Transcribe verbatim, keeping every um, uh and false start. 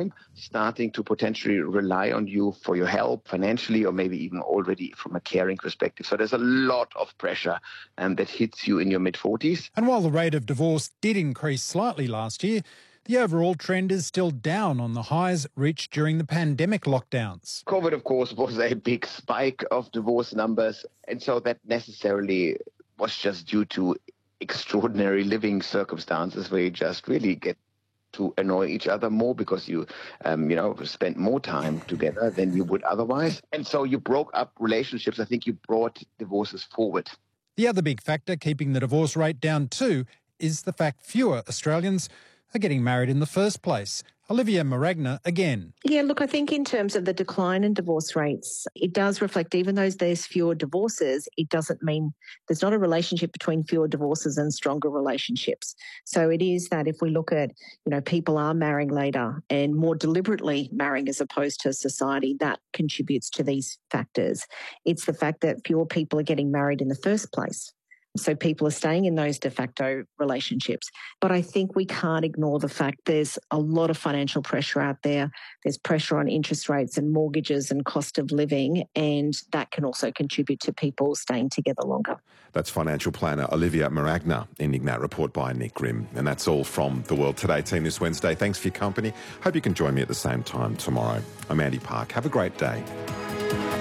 point, starting to potentially rely on you for your help financially or maybe even already from a caring perspective. So there's a lot of pressure um, that hits you in your mid-forties. And while the rate of divorce did increase slightly last year, the overall trend is still down on the highs reached during the pandemic lockdowns. COVID, of course, was a big spike of divorce numbers, and so that necessarily was just due to extraordinary living circumstances where you just really get to annoy each other more because you, um, you know, spent more time together than you would otherwise. And so you broke up relationships. I think you brought divorces forward. The other big factor keeping the divorce rate down too is the fact fewer Australians are getting married in the first place. Olivia Maragna again. Yeah, look, I think in terms of the decline in divorce rates, it does reflect, even though there's fewer divorces, it doesn't mean there's not a relationship between fewer divorces and stronger relationships. So it is that if we look at, you know, people are marrying later and more deliberately marrying as opposed to society, that contributes to these factors. It's the fact that fewer people are getting married in the first place. So people are staying in those de facto relationships. But I think we can't ignore the fact there's a lot of financial pressure out there. There's pressure on interest rates and mortgages and cost of living, and that can also contribute to people staying together longer. That's financial planner Olivia Maragna in Ignat Report by Nick Grimm. And that's all from the World Today team this Wednesday. Thanks for your company. Hope you can join me at the same time tomorrow. I'm Andy Park. Have a great day.